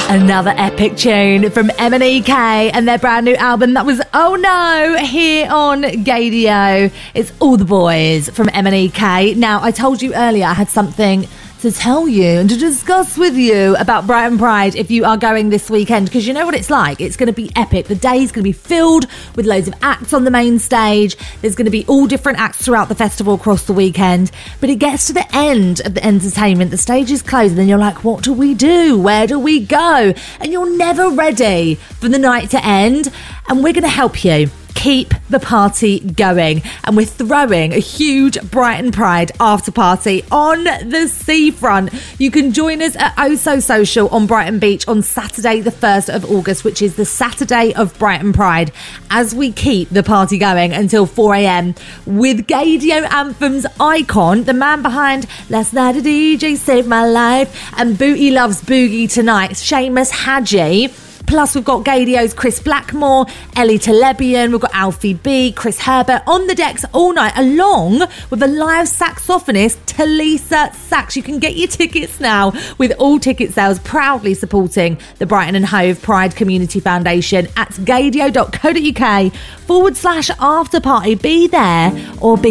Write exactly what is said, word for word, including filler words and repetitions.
Another epic tune from M and E K and their brand new album that was Oh No here on Gaydio. It's All the Boys from M and E K. Now, I told you earlier I had something to tell you and to discuss with you about Brighton Pride if you are going this weekend, because you know what it's like. It's going to be epic. The day's going to be filled with loads of acts on the main stage. There's going to be all different acts throughout the festival across the weekend, but it gets to the end of the entertainment. The stage is closed and then you're like, what do we do? Where do we go? And you're never ready for the night to end, and we're going to help you keep the party going, and we're throwing a huge Brighton Pride after party on the seafront. You can join us at Oso Social on Brighton Beach on Saturday the first of August, which is the Saturday of Brighton Pride, as we keep the party going until four a.m. with Gaydio Anthems icon, the man behind Last Night a D J Saved My Life and Booty Loves Boogie Tonight, Seamus Hadji. Plus, we've got Gaydio's Chris Blackmore, Ellie Telebian, we've got Alfie B, Chris Herbert on the decks all night, along with a live saxophonist, Talisa Sax. You can get your tickets now with all ticket sales proudly supporting the Brighton and Hove Pride Community Foundation at gaydio.co.uk forward slash after party. Be there or be